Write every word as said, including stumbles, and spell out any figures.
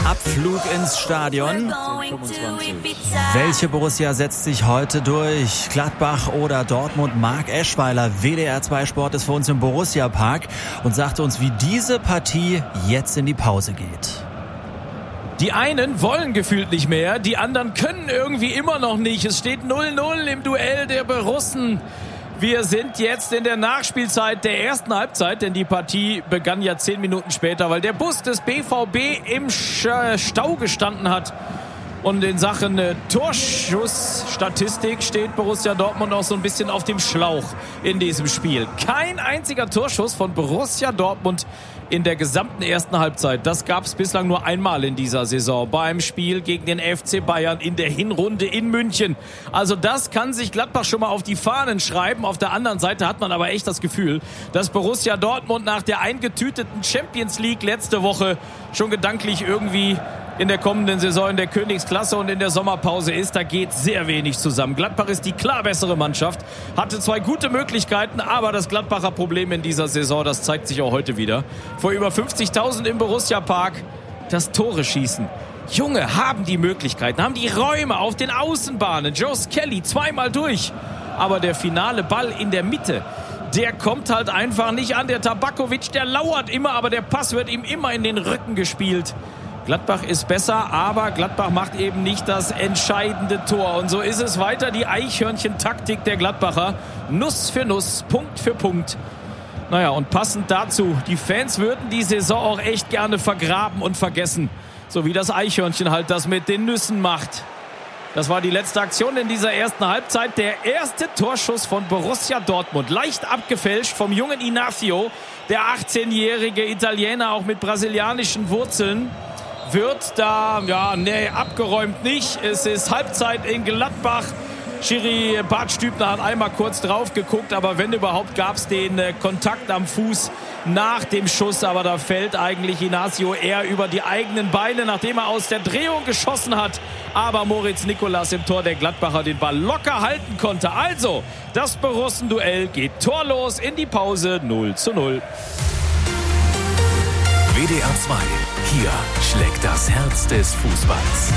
Abflug ins Stadion. Welche Borussia setzt sich heute durch? Gladbach oder Dortmund? Marc Eschweiler, W D R zwei Sport, ist für uns im Borussia-Park und sagt uns, wie diese Partie jetzt in die Pause geht. Die einen wollen gefühlt nicht mehr, die anderen können irgendwie immer noch nicht. Es steht null null im Duell der Borussen. Wir sind jetzt in der Nachspielzeit der ersten Halbzeit, denn die Partie begann ja zehn Minuten später, weil der Bus des B V B im Stau gestanden hat. Und in Sachen äh, Torschussstatistik steht Borussia Dortmund auch so ein bisschen auf dem Schlauch in diesem Spiel. Kein einziger Torschuss von Borussia Dortmund in der gesamten ersten Halbzeit. Das gab es bislang nur einmal in dieser Saison beim Spiel gegen den F C Bayern in der Hinrunde in München. Also das kann sich Gladbach schon mal auf die Fahnen schreiben. Auf der anderen Seite hat man aber echt das Gefühl, dass Borussia Dortmund nach der eingetüteten Champions League letzte Woche schon gedanklich irgendwie in der kommenden Saison in der Königsklasse und in der Sommerpause ist. Da geht sehr wenig zusammen. Gladbach ist die klar bessere Mannschaft, hatte zwei gute Möglichkeiten, aber das Gladbacher Problem in dieser Saison, das zeigt sich auch heute wieder. Vor über fünfzigtausend im Borussia-Park, das Tore schießen. Junge, haben die Möglichkeiten, haben die Räume auf den Außenbahnen. Joe Skelly zweimal durch, aber der finale Ball in der Mitte, der kommt halt einfach nicht an. Der Tabakovic, der lauert immer, aber der Pass wird ihm immer in den Rücken gespielt. Gladbach ist besser, aber Gladbach macht eben nicht das entscheidende Tor. Und so ist es weiter die Eichhörnchen-Taktik der Gladbacher. Nuss für Nuss, Punkt für Punkt. Naja, und passend dazu, die Fans würden die Saison auch echt gerne vergraben und vergessen. So wie das Eichhörnchen halt das mit den Nüssen macht. Das war die letzte Aktion in dieser ersten Halbzeit. Der erste Torschuss von Borussia Dortmund. Leicht abgefälscht vom jungen Inacio. Der achtzehnjährige Italiener, auch mit brasilianischen Wurzeln. Wird da, ja, nee, abgeräumt nicht. Es ist Halbzeit in Gladbach. Schiri Bart Stübner hat einmal kurz drauf geguckt, aber wenn überhaupt gab es den äh, Kontakt am Fuß nach dem Schuss. Aber da fällt eigentlich Inacio eher über die eigenen Beine, nachdem er aus der Drehung geschossen hat. Aber Moritz Nicolas im Tor der Gladbacher den Ball locker halten konnte. Also, das Borussen-Duell geht torlos in die Pause null zu null. W D R zwei. Hier schlägt das Herz des Fußballs.